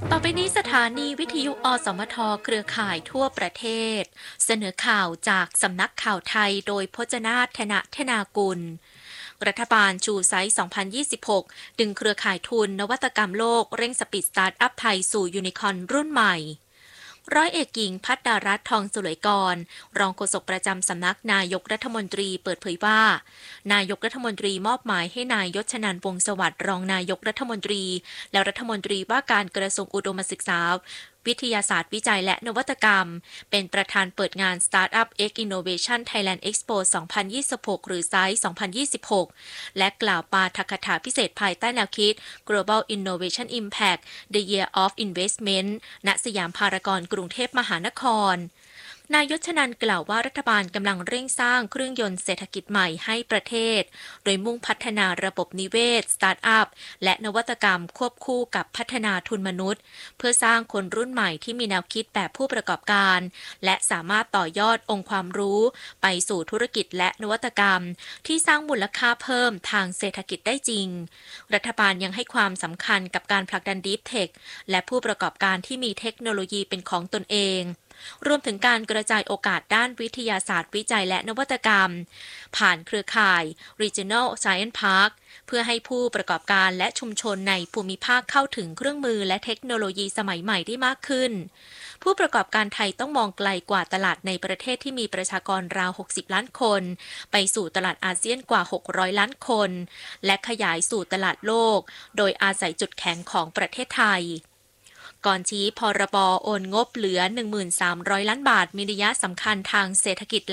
ต่อไปนี้สถานีวิทยุอสมทเครือข่ายทั่วประเทศเสนอข่าวจากสำนักข่าวไทยโดยพจนาถ ธนากุลรัฐบาลชูไซส์2026ดึงเครือข่ายทุนนวัตกรรมโลกเร่งสปีดสตาร์ทอัพไทยสู่ยูนิคอร์นรุ่นใหม่ร้อยเอกหญิงภัทรรัตน์ทองสุลยกรรองโฆษกประจำสำนักนายกรัฐมนตรีเปิดเผยว่านายกรัฐมนตรีมอบหมายให้นายยศชนันท์วงศ์สวัสดิ์รองนายกรัฐมนตรีและรัฐมนตรีว่าการกระทรวงอุดมศึกษาวิทยาศาสตร์วิจัยและนวัตกรรมเป็นประธานเปิดงาน Startup X Innovation Thailand Expo 2026 หรือ SITE 2026 และกล่าวปาฐกถาพิเศษภายใต้แนวคิด Global Innovation Impact The Year of Investment ณ สยามพารากอนกรุงเทพมหานครนายยศชนันท์กล่าวว่ารัฐบาลกำลังเร่งสร้างเครื่องยนต์เศรษฐกิจใหม่ให้ประเทศโดยมุ่งพัฒนาระบบนิเวศสตาร์ทอัพและนวัตกรรมควบคู่กับพัฒนาทุนมนุษย์เพื่อสร้างคนรุ่นใหม่ที่มีแนวคิดแบบผู้ประกอบการและสามารถต่อยอดองค์ความรู้ไปสู่ธุรกิจและนวัตกรรมที่สร้างมูลค่าเพิ่มทางเศรษฐกิจได้จริงรัฐบาลยังให้ความสำคัญกับการผลักดันดีฟเทคและผู้ประกอบการที่มีเทคโนโลยีเป็นของตนเองรวมถึงการกระจายโอกาสด้านวิทยาศาสตร์วิจัยและนวัตกรรมผ่านเครือข่าย Regional Science Park เพื่อให้ผู้ประกอบการและชุมชนในภูมิภาคเข้าถึงเครื่องมือและเทคโนโลยีสมัยใหม่ได้มากขึ้นผู้ประกอบการไทยต้องมองไกลกว่าตลาดในประเทศที่มีประชากรราว60ล้านคนไปสู่ตลาดอาเซียนกว่า600ล้านคนและขยายสู่ตลาดโลกโดยอาศัยจุดแข็งของประเทศไทยก่อนชี้พรบโอนงบเหลือ 13,000 ล้านบาทมีนัยสำคัญทางเศรษฐกิจและ